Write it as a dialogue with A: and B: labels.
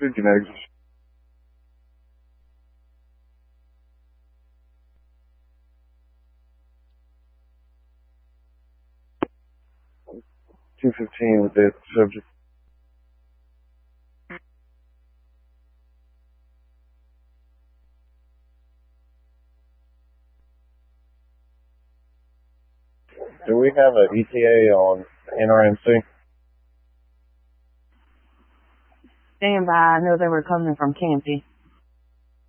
A: Food genetics. 215 with that subject. Do we have an ETA on NRMC?
B: Stand by. I know they were coming from Campy.